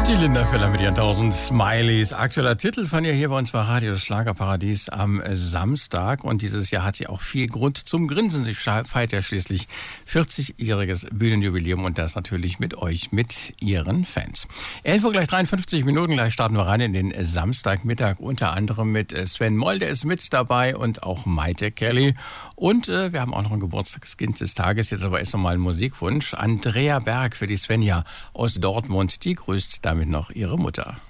Die Linda Feller mit ihren 1000 Smileys. Aktueller Titel von ihr hier bei uns war Radio Schlagerparadies am Samstag. Und dieses Jahr hat sie auch viel Grund zum Grinsen. Sie feiert ja schließlich 40-jähriges Bühnenjubiläum und das natürlich mit euch, mit ihren Fans. 11 Uhr gleich 53 Minuten, gleich starten wir rein in den Samstagmittag. Unter anderem mit Sven Moll, der ist mit dabei und auch Maite Kelly. Und wir haben auch noch ein Geburtstagskind des Tages. Jetzt aber erst nochmal ein Musikwunsch. Andrea Berg für die Svenja aus Dortmund. Die grüßt damit noch ihre Mutter.